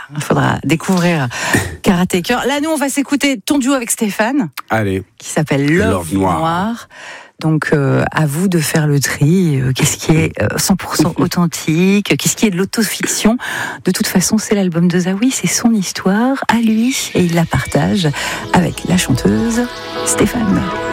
il faudra découvrir Karaté Cœur. Là, nous, on va s'écouter ton duo avec Stéphane. Allez. Qui s'appelle Love Noir. Donc, à vous de faire le tri. Qu'est-ce qui est 100% authentique? Qu'est-ce qui est de l'autofiction? De toute façon, c'est l'album de Zawi, c'est son histoire à lui. Et il la partage avec la chanteuse Stéphane.